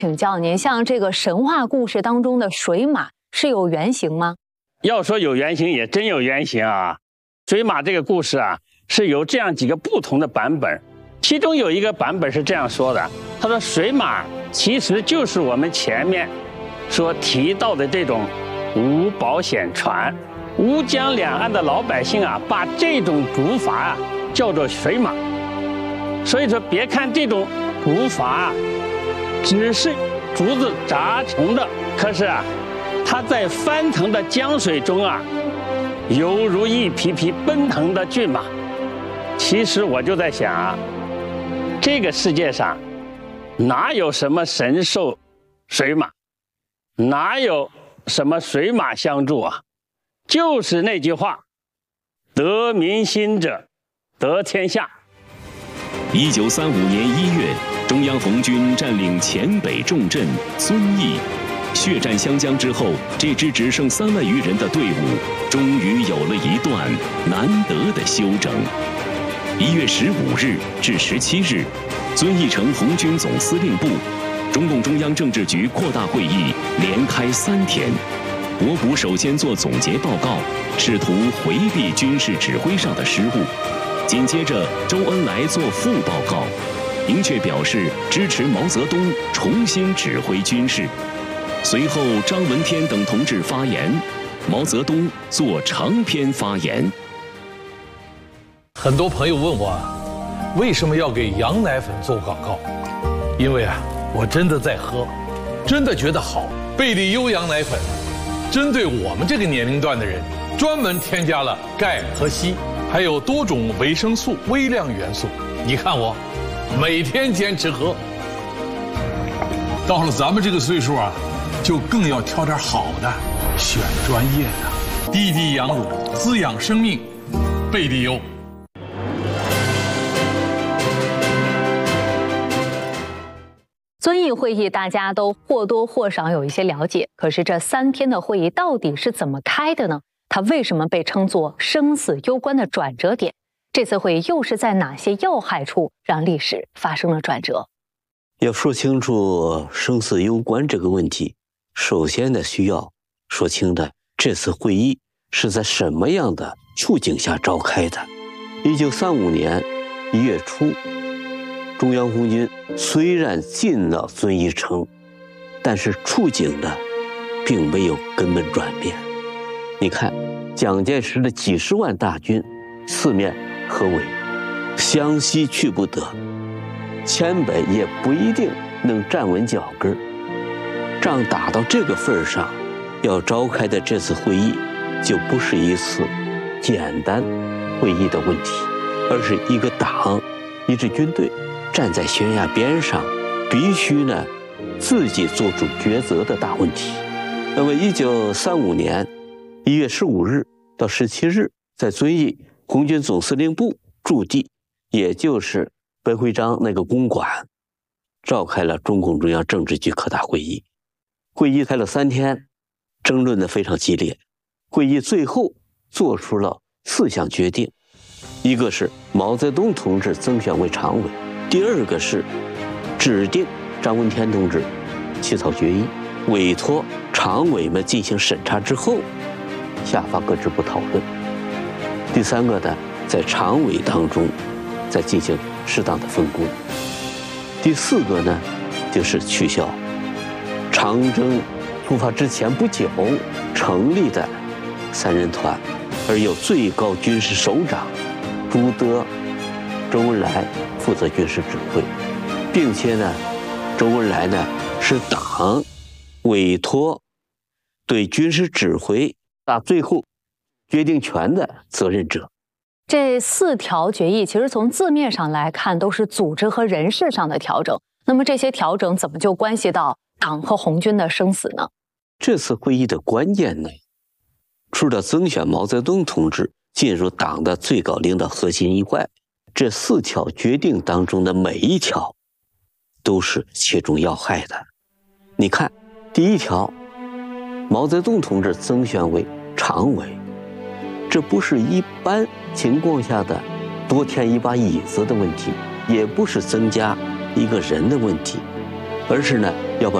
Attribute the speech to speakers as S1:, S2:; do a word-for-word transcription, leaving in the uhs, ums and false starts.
S1: 请教您，像这个神话故事当中的水马是有原型吗？
S2: 要说有原型，也真有原型啊。水马这个故事啊，是有这样几个不同的版本，其中有一个版本是这样说的：他说水马其实就是我们前面所提到的这种无保险船。吴江两岸的老百姓啊，把这种竹筏啊叫做水马。所以说，别看这种竹筏啊，只是竹子扎成的，可是啊，它在翻腾的江水中啊，犹如一匹匹奔腾的骏马。其实我就在想啊，这个世界上哪有什么神兽水马，哪有什么水马相助啊？就是那句话，得民心者得天下。
S3: 一九三五年一月，中央红军占领黔北重镇遵义，血战湘江之后，这支只剩三万余人的队伍，终于有了一段难得的休整。一月十五日至十七日，遵义城红军总司令部、中共中央政治局扩大会议连开三天。博古首先做总结报告，试图回避军事指挥上的失误。紧接着，周恩来做副报告，明确表示支持毛泽东重新指挥军事。随后，张闻天等同志发言，毛泽东做长篇发言。
S4: 很多朋友问我，为什么要给羊奶粉做广告？因为啊，我真的在喝，真的觉得好。贝利优羊奶粉，针对我们这个年龄段的人，专门添加了钙和硒。还有多种维生素、微量元素，你看我，每天坚持喝。到了咱们这个岁数啊，就更要挑点好的，选专业的。滴滴羊乳，滋养生命，贝利优。
S1: 遵义会议大家都或多或少有一些了解，可是这三天的会议到底是怎么开的呢？它为什么被称作生死攸关的转折点？这次会议又是在哪些要害处让历史发生了转折？
S5: 要说清楚生死攸关这个问题，首先呢，需要说清的这次会议是在什么样的处境下召开的。一九三五年一月初，中央红军虽然进了遵义城，但是处境呢，并没有根本转变。你看，蒋介石的几十万大军四面合围，湘西去不得，黔北也不一定能站稳脚跟。仗打到这个份上，要召开的这次会议就不是一次简单会议的问题，而是一个党、一支军队站在悬崖边上，必须呢自己做出抉择的大问题。那么一九三五年一月十五日到十七日，在遵义红军总司令部驻地，也就是白徽章那个公馆，召开了中共中央政治局扩大会议。会议开了三天，争论的非常激烈。会议最后做出了四项决定，一个是毛泽东同志增选为常委，第二个是指定张闻天同志起草决议，委托常委们进行审查之后下发各支部讨论。第三个呢，在常委当中再进行适当的分工。第四个呢，就是取消长征出发之前不久成立的三人团，而由最高军事首长朱德、周恩来负责军事指挥，并且呢，周恩来呢是党委托对军事指挥打最后决定权的责任者。
S1: 这四条决议其实从字面上来看都是组织和人事上的调整，那么这些调整怎么就关系到党和红军的生死呢？
S5: 这次会议的关键呢，除了增选毛泽东同志进入党的最高领导核心以外，这四条决定当中的每一条都是切中要害的。你看，第一条，毛泽东同志增选为常委，这不是一般情况下的多添一把椅子的问题，也不是增加一个人的问题， 而是呢要把